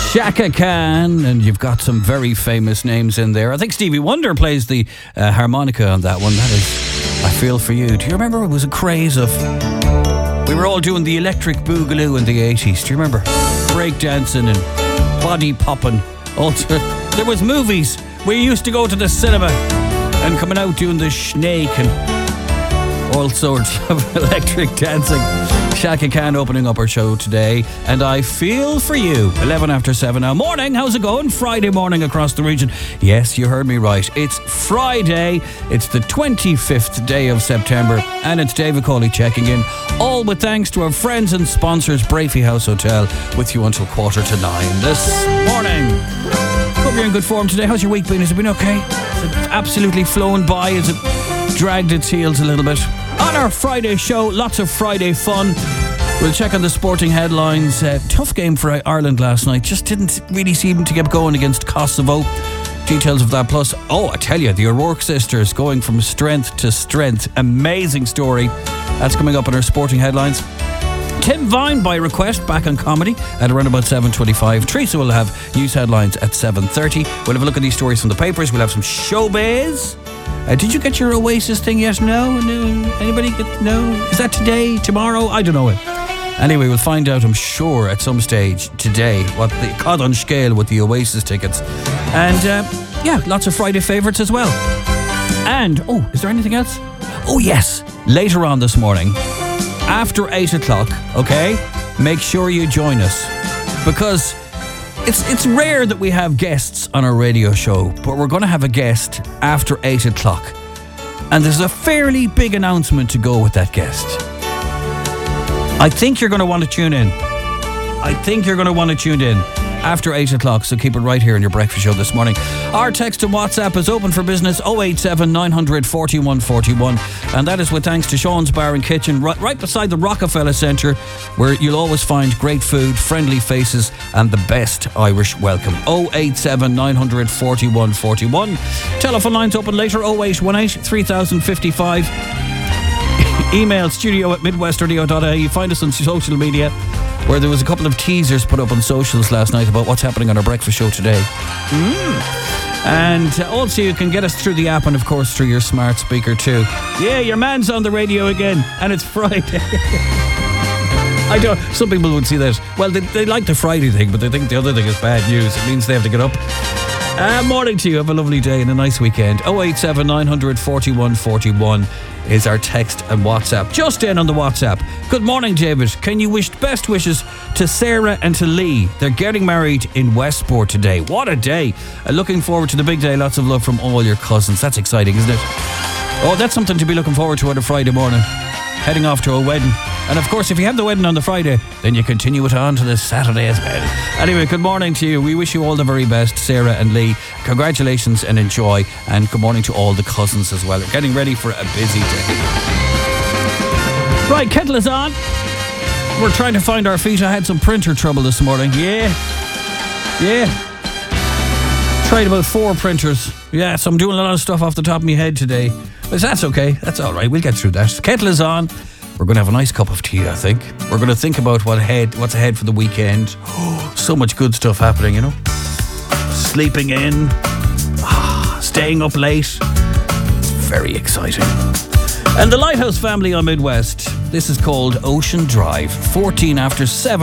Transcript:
Chaka Khan, and you've got some very famous names in there. I think Stevie Wonder plays the harmonica on that one. That is I Feel For You. Do you remember it was a craze of... We were all doing the electric boogaloo in the 80s. Do you remember? Breakdancing and body popping. Also, there was movies. We used to go to the cinema and coming out doing the snake and all sorts of electric dancing. Chaka Khan opening up our show today, and I Feel For You, 11 after 7 now. Morning, how's it going? Friday morning across the region. Yes, you heard me right. It's Friday. It's the 25th day of September, and it's David Cawley checking in, all with thanks to our friends and sponsors, Brafey House Hotel, with you until 8:45 this morning. Hope you're in good form today. How's your week been? Has it been okay? Has it absolutely flown by? Has it dragged its heels a little bit? On our Friday show, lots of Friday fun. We'll check on the sporting headlines. Tough game for Ireland last night. Just didn't really seem to get going against Kosovo. Details of that. Plus, I tell you, the O'Rourke sisters going from strength to strength. Amazing story. That's coming up in our sporting headlines. Tim Vine, by request, back on comedy at around about 7:25. Teresa will have news headlines at 7:30. We'll have a look at these stories from the papers. We'll have some showbiz. Did you get your Oasis thing yet? No? Anybody get? No? Is that today? Tomorrow? I don't know it. Anyway, we'll find out, I'm sure, at some stage today what the cod on scale with the Oasis tickets. And, lots of Friday favourites as well. And, is there anything else? Oh, yes. Later on this morning, after 8 o'clock, okay, make sure you join us. Because it's rare that we have guests on our radio show, but we're going to have a guest after 8 o'clock. And there's a fairly big announcement to go with that guest. I think you're going to want to tune in. After 8 o'clock, so keep it right here in your breakfast show this morning. Our text and WhatsApp is open for business, 087 900 4141, and that is with thanks to Sean's Bar and Kitchen, right beside the Rockefeller Centre, where you'll always find great food, friendly faces, and the best Irish welcome. 087 900 4141. Telephone lines open later, 0818 3055. Email studio@midwestradio.ie. Find us on social media, where there was a couple of teasers put up on socials last night about what's happening on our breakfast show today. And also you can get us through the app and of course through your smart speaker too. Yeah, your man's on the radio again, and it's Friday. Some people would see that. Well, they like the Friday thing, but they think the other thing is bad news. It means they have to get up. Morning to you. Have a lovely day and a nice weekend. 087 900 4141 is our text and WhatsApp. Just in on the WhatsApp. Good morning, David. Can you wish best wishes to Sarah and to Lee? They're getting married in Westport today. What a day. Looking forward to the big day. Lots of love from all your cousins. That's exciting, isn't it? Oh, that's something to be looking forward to on a Friday morning. Heading off to a wedding. And of course, if you have the wedding on the Friday, then you continue it on to the Saturday as well. Anyway, good morning to you. We wish you all the very best, Sarah and Lee. Congratulations and enjoy. And good morning to all the cousins as well. We're getting ready for a busy day. Right, kettle is on. We're trying to find our feet. I had some printer trouble this morning. Yeah. Tried about 4 printers. Yeah, so I'm doing a lot of stuff off the top of my head today. But that's okay. That's all right. We'll get through that. Kettle is on. We're going to have a nice cup of tea, I think. We're going to think about what's ahead for the weekend. So much good stuff happening, you know. Sleeping in. Staying up late. It's very exciting. And the Lighthouse family on Midwest. This is called Ocean Drive. 14 after 7.